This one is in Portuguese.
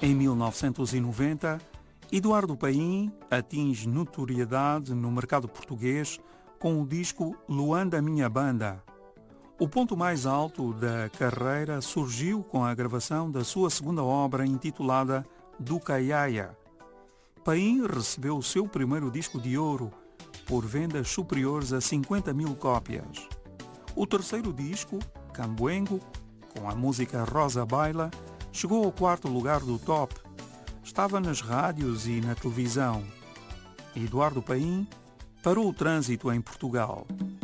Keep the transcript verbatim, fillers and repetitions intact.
Em mil novecentos e noventa, Eduardo Paim atinge notoriedade no mercado português com o disco Luanda Minha Banda. O ponto mais alto da carreira surgiu com a gravação da sua segunda obra intitulada Do Caiaia. Paim recebeu o seu primeiro disco de ouro por vendas superiores a cinquenta mil cópias. O terceiro disco, Cambuengo, com a música Rosa Baila, chegou ao quarto lugar do top. Estava nas rádios e na televisão. Eduardo Paim parou o trânsito em Portugal.